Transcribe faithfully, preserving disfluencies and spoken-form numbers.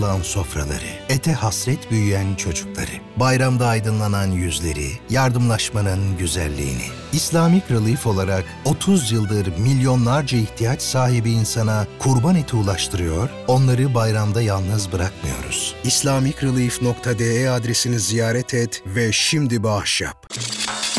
Allah'ın sofraları, ete hasret büyüyen çocukları, bayramda aydınlanan yüzleri, yardımlaşmanın güzelliğini. Islamic Relief olarak otuz yıldır milyonlarca ihtiyaç sahibi insana kurban eti ulaştırıyor, onları bayramda yalnız bırakmıyoruz. islamicrelief nokta de adresini ziyaret et ve şimdi bağış yap.